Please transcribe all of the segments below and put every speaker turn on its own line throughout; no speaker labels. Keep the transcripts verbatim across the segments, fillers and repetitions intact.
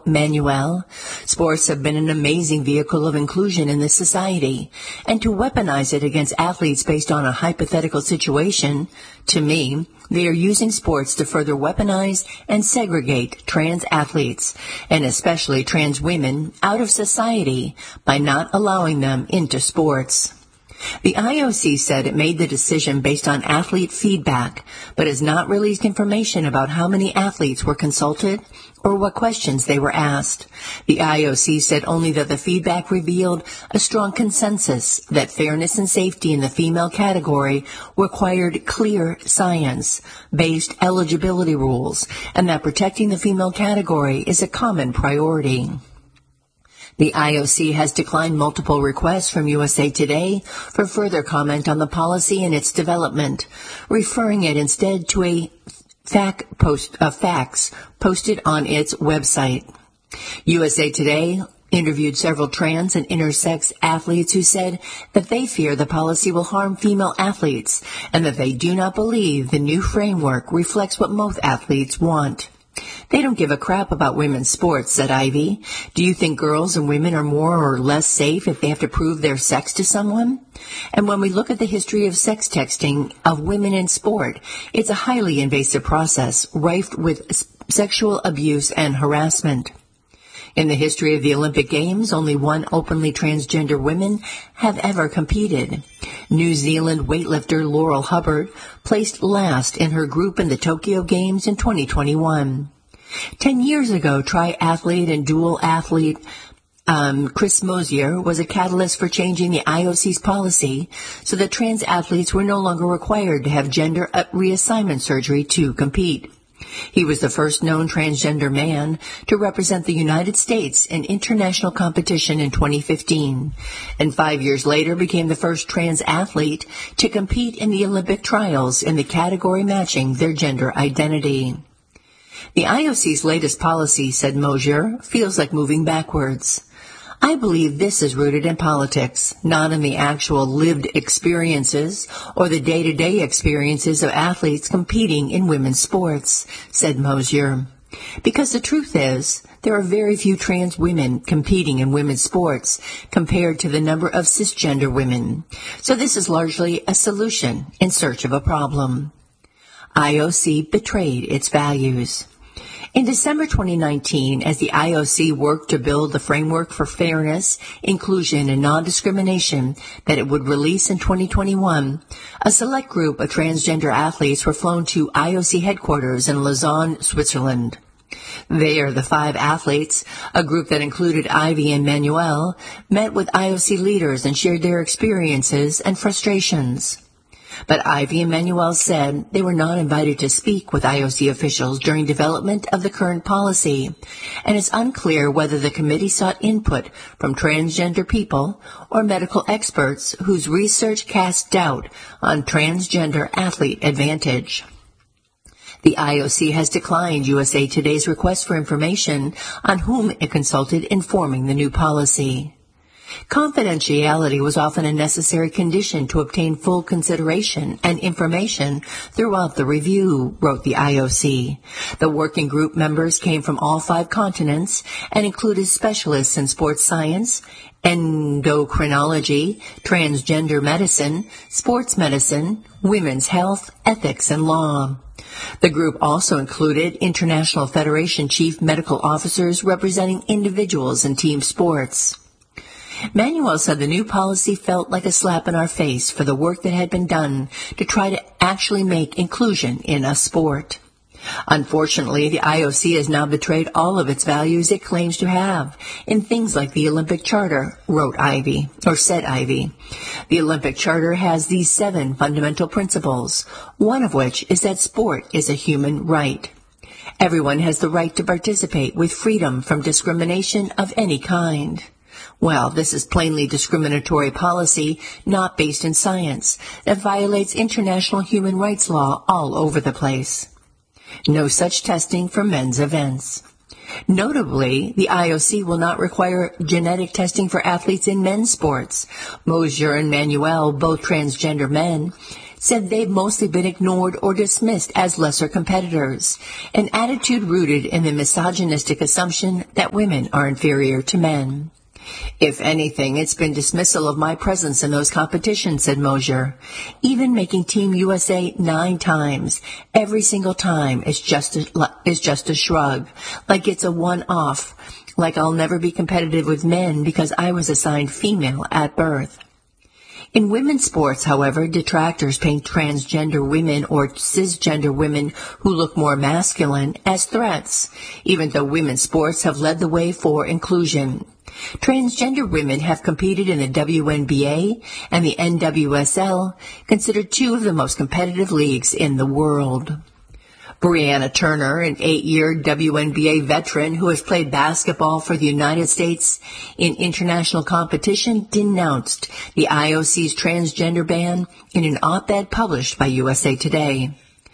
Manuel. Sports have been an amazing vehicle of inclusion in this society, and to weaponize it against athletes based on a hypothetical situation, to me, they are using sports to further weaponize and segregate trans athletes, and especially trans women, out of society by not allowing them into sports. The I O C said it made the decision based on athlete feedback, but has not released information about how many athletes were consulted or what questions they were asked. The I O C said only that the feedback revealed a strong consensus that fairness and safety in the female category required clear science-based eligibility rules, and that protecting the female category is a common priority. The I O C has declined multiple requests from U S A Today for further comment on the policy and its development, referring it instead to a fact post, a fax posted on its website. U S A Today interviewed several trans and intersex athletes who said that they fear the policy will harm female athletes and that they do not believe the new framework reflects what most athletes want. They don't give a crap about women's sports, said Ivy. Do you think girls and women are more or less safe if they have to prove their sex to someone? And when we look at the history of sex texting of women in sport, it's a highly invasive process, rife with sexual abuse and harassment. In the history of the Olympic Games, only one openly transgender woman have ever competed. New Zealand weightlifter Laurel Hubbard placed last in her group in the Tokyo Games in twenty twenty-one. Ten years ago, triathlete and dual athlete um, Chris Mosier was a catalyst for changing the I O C's policy so that trans athletes were no longer required to have gender reassignment surgery to compete. He was the first known transgender man to represent the United States in international competition in twenty fifteen, and five years later became the first trans athlete to compete in the Olympic trials in the category matching their gender identity. The I O C's latest policy, said Mosier, feels like moving backwards. I believe this is rooted in politics, not in the actual lived experiences or the day-to-day experiences of athletes competing in women's sports, said Mosier. Because the truth is, there are very few trans women competing in women's sports compared to the number of cisgender women. So this is largely a solution in search of a problem. I O C betrayed its values. In December twenty nineteen, as the I O C worked to build the framework for fairness, inclusion, and non-discrimination that it would release in twenty twenty-one, a select group of transgender athletes were flown to I O C headquarters in Lausanne, Switzerland. There, the five athletes, a group that included Ivy and Manuel, met with I O C leaders and shared their experiences and frustrations. But Ivy and Manuel said they were not invited to speak with I O C officials during development of the current policy, and it's unclear whether the committee sought input from transgender people or medical experts whose research cast doubt on transgender athlete advantage. The I O C has declined U S A Today's request for information on whom it consulted in forming the new policy. Confidentiality was often a necessary condition to obtain full consideration and information throughout the review, wrote the I O C. The working group members came from all five continents and included specialists in sports science, endocrinology, transgender medicine, sports medicine, women's health, ethics, and law. The group also included International Federation chief medical officers representing individuals in team sports. Manuel said the new policy felt like a slap in our face for the work that had been done to try to actually make inclusion in a sport. Unfortunately, the I O C has now betrayed all of its values it claims to have in things like the Olympic Charter, wrote Ivy, or said Ivy. The Olympic Charter has these seven fundamental principles, one of which is that sport is a human right. Everyone has the right to participate with freedom from discrimination of any kind. Well, this is plainly discriminatory policy, not based in science, that violates international human rights law all over the place. No such testing for men's events. Notably, the I O C will not require genetic testing for athletes in men's sports. Mosier and Manuel, both transgender men, said they've mostly been ignored or dismissed as lesser competitors, an attitude rooted in the misogynistic assumption that women are inferior to men. If anything, it's been dismissal of my presence in those competitions, said Mosier. Even making Team U S A nine times, every single time is just a, is just a shrug, like it's a one-off, like I'll never be competitive with men because I was assigned female at birth. In women's sports, however, detractors paint transgender women or cisgender women who look more masculine as threats, even though women's sports have led the way for inclusion. Transgender women have competed in the W N B A and the N W S L, considered two of the most competitive leagues in the world. Brianna Turner, an eight-year W N B A veteran who has played basketball for the United States in international competition, denounced the I O C's transgender ban in an op-ed published by U S A Today.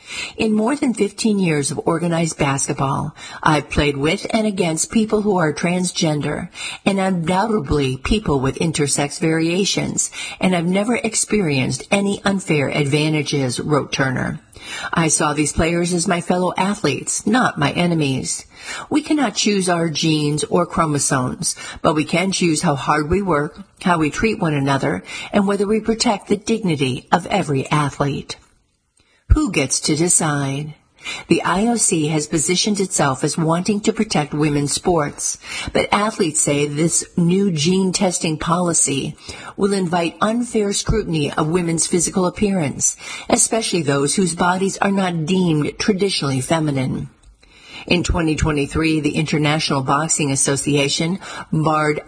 In more than fifteen years of organized basketball, I've played with and against people who are transgender, and undoubtedly people with intersex variations, and I've never experienced any unfair advantages, wrote Turner. I saw these players as my fellow athletes, not my enemies. We cannot choose our genes or chromosomes, but we can choose how hard we work, how we treat one another, and whether we protect the dignity of every athlete. Who gets to decide? The I O C has positioned itself as wanting to protect women's sports, but athletes say this new gene testing policy will invite unfair scrutiny of women's physical appearance, especially those whose bodies are not deemed traditionally feminine. In twenty twenty-three, the International Boxing Association barred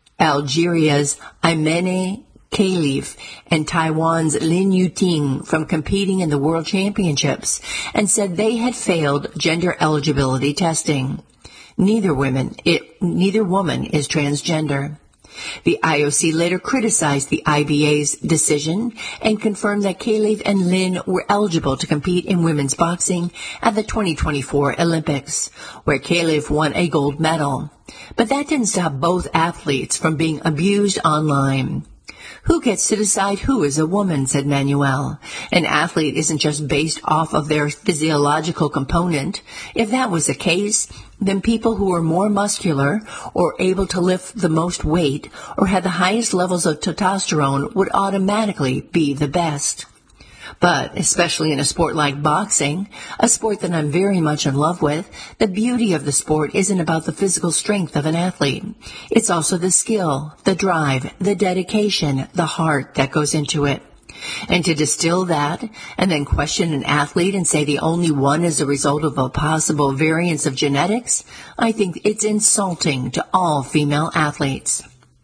Algeria's Imane Khalif and Taiwan's Lin Yuting from competing in the World Championships and said they had failed gender eligibility testing. Neither women, it, neither woman is transgender. The I O C later criticized the I B A's decision and confirmed that Khalif and Lin were eligible to compete in women's boxing at the twenty twenty-four Olympics, where Khalif won a gold medal. But that didn't stop both athletes from being abused online. Who gets to decide who is a woman, said Manuel. An athlete isn't just based off of their physiological component. If that was the case, then people who are more muscular or able to lift the most weight or had the highest levels of testosterone would automatically be the best. But, especially in a sport like boxing, a sport that I'm very much in love with, the beauty of the sport isn't about the physical strength of an athlete. It's also the skill, the drive, the dedication, the heart that goes into it. And to distill that and then question an athlete and say the only one is a result of a possible variance of genetics, I think it's insulting to all female athletes.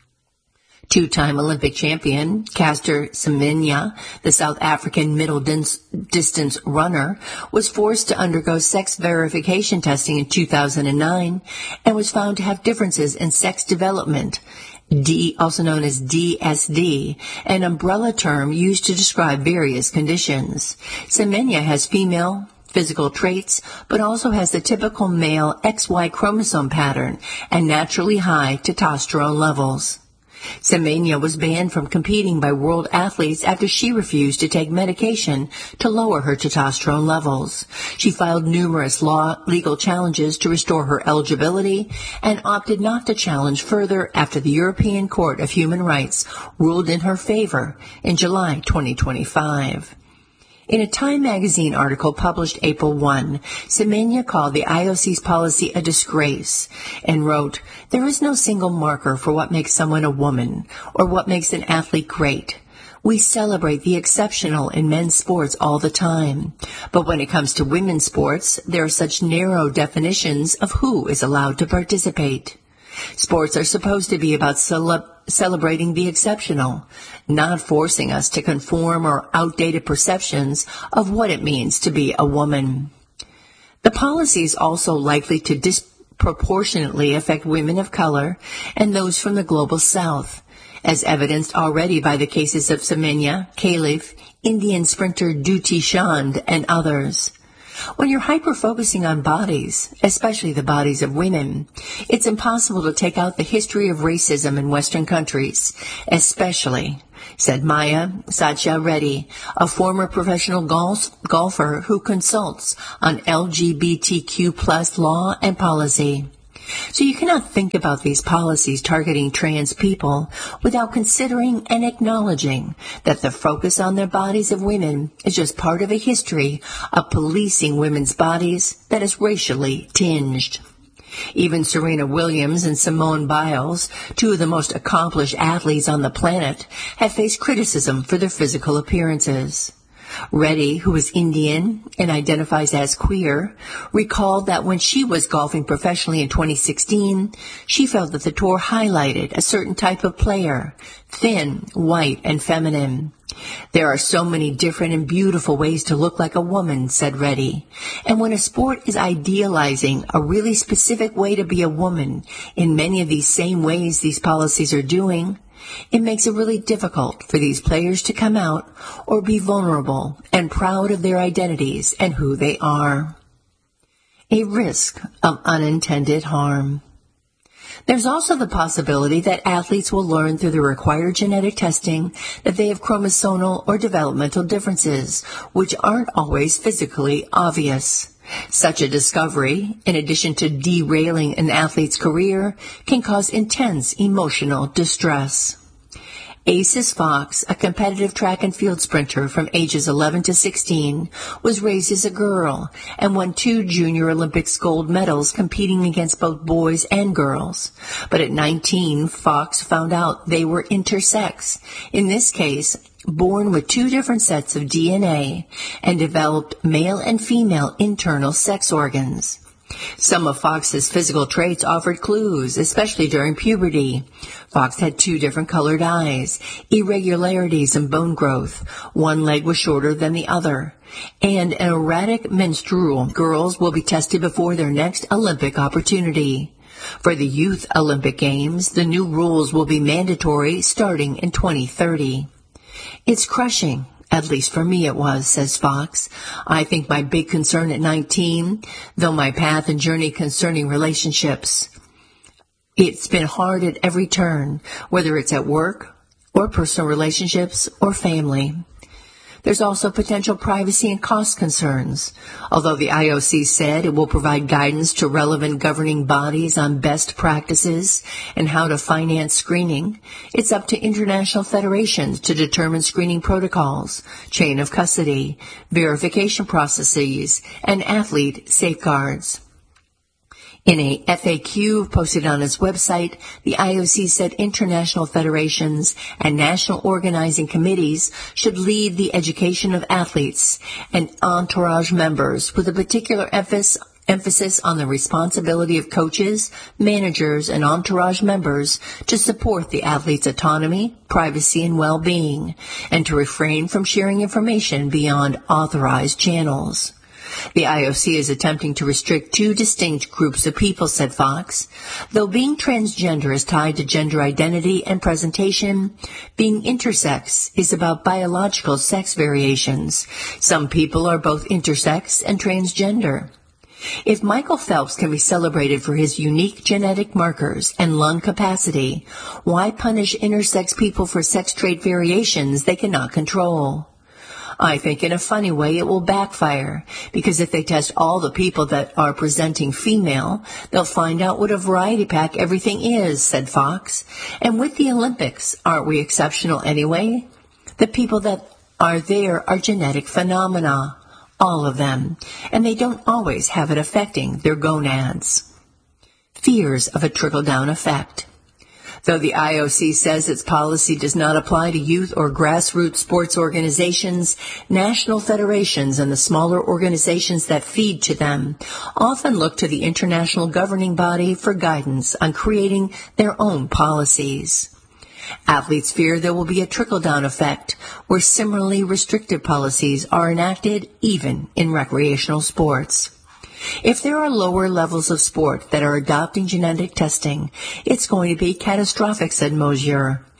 Two-time Olympic champion Caster Semenya, the South African middle dis- distance runner, was forced to undergo sex verification testing in two thousand nine and was found to have differences in sex development, D, also known as D S D, an umbrella term used to describe various conditions. Semenya has female physical traits, but also has the typical male X Y chromosome pattern and naturally high testosterone levels. Semenya was banned from competing by world athletes after she refused to take medication to lower her testosterone levels. She filed numerous law legal challenges to restore her eligibility and opted not to challenge further after the European Court of Human Rights ruled in her favor in July twenty twenty-five. In a Time magazine article published April first, Semenya called the I O C's policy a disgrace and wrote, "There is no single marker for what makes someone a woman or what makes an athlete great. We celebrate the exceptional in men's sports all the time. But when it comes to women's sports, there are such narrow definitions of who is allowed to participate. Sports are supposed to be about cele- celebrating the exceptional, not forcing us to conform or outdated perceptions of what it means to be a woman." The policy is also likely to disproportionately affect women of color and those from the global south, as evidenced already by the cases of Semenya, Khalif, Indian sprinter Dutee Chand, and others. When you're hyper-focusing on bodies, especially the bodies of women, it's impossible to take out the history of racism in Western countries, especially said Maya Satya Reddy, a former professional golf, golfer who consults on L G B T Q plus law and policy. So you cannot think about these policies targeting trans people without considering and acknowledging that the focus on their bodies of women is just part of a history of policing women's bodies that is racially tinged. Even Serena Williams and Simone Biles, two of the most accomplished athletes on the planet, have faced criticism for their physical appearances. Reddy, who is Indian and identifies as queer, recalled that when she was golfing professionally in twenty sixteen, she felt that the tour highlighted a certain type of player, thin, white, and feminine. There are so many different and beautiful ways to look like a woman, said Reddy. And when a sport is idealizing a really specific way to be a woman in many of these same ways these policies are doing, it makes it really difficult for these players to come out or be vulnerable and proud of their identities and who they are. A risk of unintended harm. There's also the possibility that athletes will learn through the required genetic testing that they have chromosomal or developmental differences, which aren't always physically obvious. Such a discovery, in addition to derailing an athlete's career, can cause intense emotional distress. Aces Fox, a competitive track and field sprinter from ages eleven to sixteen, was raised as a girl and won two Junior Olympics gold medals competing against both boys and girls. But at nineteen, Fox found out they were intersex, in this case, born with two different sets of D N A, and developed male and female internal sex organs. Some of Fox's physical traits offered clues, especially during puberty. Fox had two different colored eyes, irregularities in bone growth, one leg was shorter than the other, and an erratic menstrual. Girls will be tested before their next Olympic opportunity. For the Youth Olympic Games, the new rules will be mandatory starting in twenty thirty. It's crushing. At least for me it was, says Fox. I think my big concern at nineteen, though my path and journey concerning relationships, it's been hard at every turn, whether it's at work or personal relationships or family. There's also potential privacy and cost concerns. Although the I O C said it will provide guidance to relevant governing bodies on best practices and how to finance screening, it's up to international federations to determine screening protocols, chain of custody, verification processes, and athlete safeguards. In a F A Q posted on its website, the I O C said international federations and national organizing committees should lead the education of athletes and entourage members with a particular emphasis emphasis on the responsibility of coaches, managers, and entourage members to support the athlete's autonomy, privacy, and well-being, and to refrain from sharing information beyond authorized channels. The I O C is attempting to restrict two distinct groups of people, said Fox. Though being transgender is tied to gender identity and presentation, being intersex is about biological sex variations. Some people are both intersex and transgender. If Michael Phelps can be celebrated for his unique genetic markers and lung capacity, why punish intersex people for sex trait variations they cannot control? I think in a funny way it will backfire, because if they test all the people that are presenting female, they'll find out what a variety pack everything is, said Fox. And with the Olympics, aren't we exceptional anyway? The people that are there are genetic phenomena, all of them, and they don't always have it affecting their gonads. Fears of a trickle-down effect. Though the I O C says its policy does not apply to youth or grassroots sports organizations, national federations and the smaller organizations that feed to them often look to the international governing body for guidance on creating their own policies. Athletes fear there will be a trickle-down effect where similarly restrictive policies are enacted even in recreational sports. If there are lower levels of sport that are adopting genetic testing, it's going to be catastrophic, said Mosier.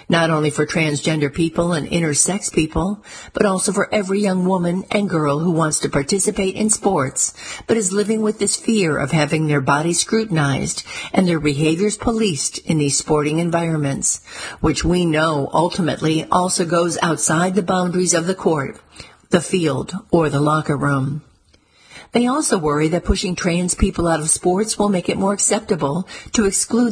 not only for transgender people and intersex people, but also for every young woman and girl who wants to participate in sports, but is living with this fear of having their bodies scrutinized and their behaviors policed in these sporting environments, which we know ultimately also goes outside the boundaries of the court, the field, or the locker room. They also worry that pushing trans people out of sports will make it more acceptable to exclude